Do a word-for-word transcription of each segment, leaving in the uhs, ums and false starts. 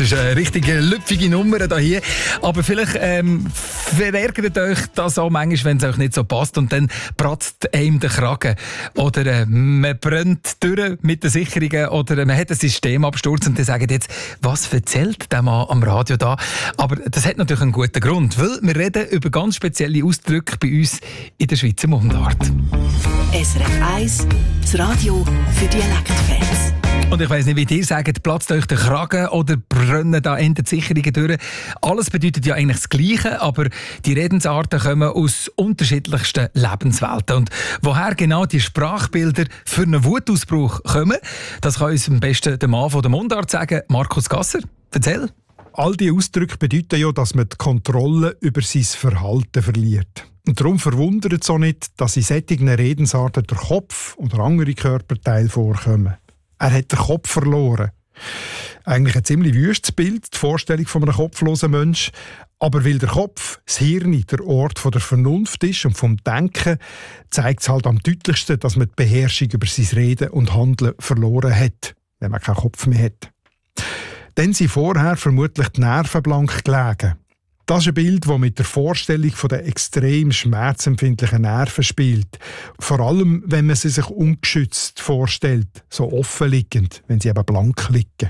ist eine richtige lüpfige Nummer da hier. Aber vielleicht ähm, verärgert euch das auch manchmal, wenn es euch nicht so passt und dann pratzt einem der Kragen. Oder äh, man brennt durch mit den Sicherungen oder äh, man hat einen Systemabsturz und dann sagen jetzt, was erzählt der Mann am Radio da? Aber das hat natürlich einen guten Grund, weil wir reden über ganz spezielle Ausdrücke bei uns in der Schweizer Mundart. S R F eins, das Radio für Dialektfans. Und ich weiss nicht, wie ihr sagt, platzt euch der Kragen oder brennen da in die Sicherungen durch. Alles bedeutet ja eigentlich das Gleiche, aber die Redensarten kommen aus unterschiedlichsten Lebenswelten. Und woher genau die Sprachbilder für einen Wutausbruch kommen, das kann uns am besten der Mann von der Mundart sagen, Markus Gasser. Erzähl. All diese Ausdrücke bedeuten ja, dass man die Kontrolle über sein Verhalten verliert. Und darum verwundert es auch nicht, dass in solchen Redensarten der Kopf oder andere Körperteile vorkommen. Er hat den Kopf verloren. Eigentlich ein ziemlich wüstes Bild, die Vorstellung von einem kopflosen Menschen. Aber weil der Kopf, das Hirn, der Ort von der Vernunft ist und vom Denken, zeigt es halt am deutlichsten, dass man die Beherrschung über sein Reden und Handeln verloren hat, wenn man keinen Kopf mehr hat. Dann sind vorher vermutlich die Nerven blank gelegen. Das ist ein Bild, das mit der Vorstellung der extrem schmerzempfindlichen Nerven spielt. Vor allem, wenn man sie sich ungeschützt vorstellt, so offen liegend, wenn sie eben blank liegen.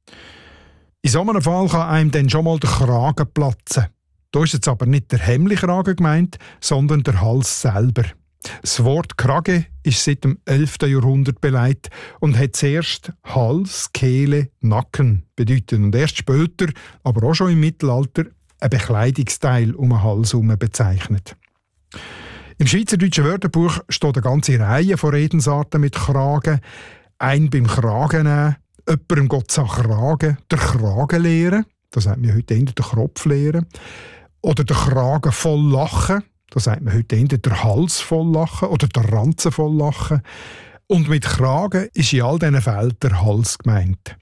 In so einem Fall kann einem dann schon mal der Kragen platzen. Da ist jetzt aber nicht der Hemlikragen gemeint, sondern der Hals selber. Das Wort Krage ist seit dem elften Jahrhundert beleidigt und hat zuerst Hals, Kehle, Nacken bedeutet und erst später, aber auch schon im Mittelalter, ein Bekleidungsteil um den Hals herum bezeichnet. Im Schweizerdeutschen Wörterbuch steht eine ganze Reihe von Redensarten mit Kragen. Ein beim Kragen nehmen, jemandem Gott sei Kragen, der Kragen leeren, das sagt man heute eher der Kropf leeren, oder der Kragen voll lachen, das sagt man heute eher der Hals voll lachen oder der Ranzen voll lachen. Und mit Kragen ist in all diesen Fällen der Hals gemeint.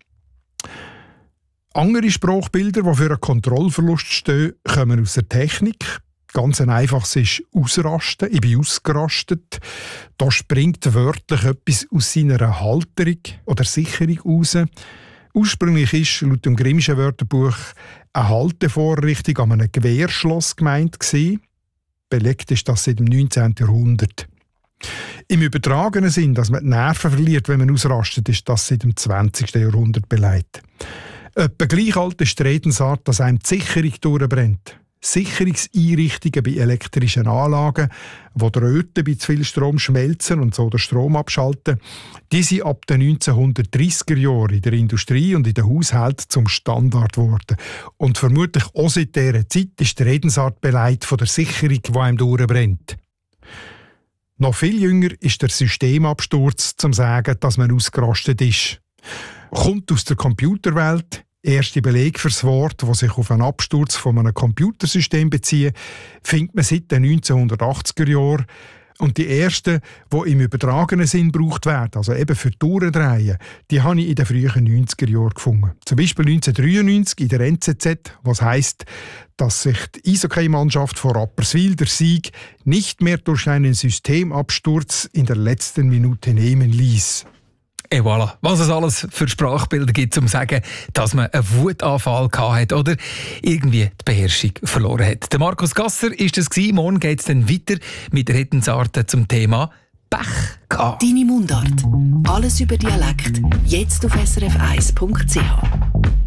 Andere Sprachbilder, die für einen Kontrollverlust stehen, kommen aus der Technik. Ganz ein einfaches ist «ausrasten», «ich bin ausgerastet». Da springt wörtlich etwas aus seiner Halterung oder Sicherung raus. Ursprünglich ist laut dem Grimmschen Wörterbuch eine Haltevorrichtung an einem Gewehrschloss gemeint gewesen. Belegt ist das seit dem neunzehnten Jahrhundert. Im übertragenen Sinn, dass man die Nerven verliert, wenn man ausrastet, ist das seit dem zwanzigsten Jahrhundert beleidigt. Etwa gleich alt ist die Redensart, dass einem die Sicherung durchbrennt. Sicherungseinrichtungen bei elektrischen Anlagen, wo die Röhren bei zu viel Strom schmelzen und so den Strom abschalten, die sind ab den neunzehnhundertdreissiger Jahren in der Industrie und in den Haushalten zum Standard geworden. Und vermutlich auch seit dieser Zeit ist die Redensart beleidigt von der Sicherung, die einem durchbrennt. Noch viel jünger ist der Systemabsturz, zum zu sagen, dass man ausgerastet ist. Kommt aus der Computerwelt. Erste Beleg für das Wort, das sich auf einen Absturz von einem Computersystem bezieht, findet man seit den neunzehnhundertachtziger Jahren. Und die ersten, die im übertragenen Sinn gebraucht werden, also eben für Durchdrehen, die habe ich in den frühen neunziger Jahren gefunden. Zum Beispiel neunzehnhundertdreiundneunzig in der N Z Z, was heisst, dass sich die Eishockey-Mannschaft von Rapperswil der Sieg nicht mehr durch einen Systemabsturz in der letzten Minute nehmen ließ. Et voilà. Was es alles für Sprachbilder gibt, um zu sagen, dass man einen Wutanfall hatte oder irgendwie die Beherrschung verloren hat. Der Markus Gasser war das. Morgen geht es dann weiter mit Redensarten zum Thema Pech gehabt. Deine Mundart. Alles über Dialekt. Jetzt auf s r f eins punkt c h.